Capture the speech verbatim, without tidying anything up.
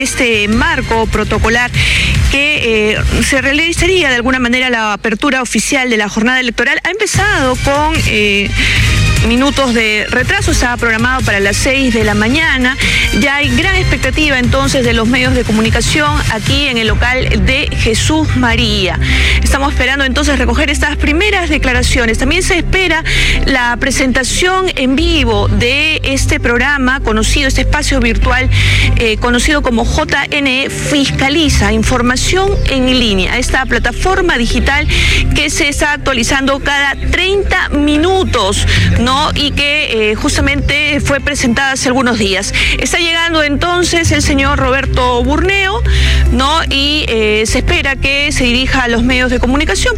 Este marco protocolar que eh, se realizaría de alguna manera la apertura oficial de la jornada electoral ha empezado con eh, minutos de retraso, estaba programado para las seis de la mañana. Ya hay gran expectativa entonces de los medios de comunicación aquí en el local de Jesús María. Estamos esperando entonces recoger estas primeras declaraciones. También se espera la presentación en vivo de este programa conocido, este espacio virtual eh, conocido como J N E Fiscaliza, información en línea, esta plataforma digital que se está actualizando cada treinta minutos, ¿no? Y que eh, justamente fue presentada hace algunos días. Está llegando entonces el señor Roberto Burneo, ¿no? Y eh, se espera que se dirija a los medios de comunicación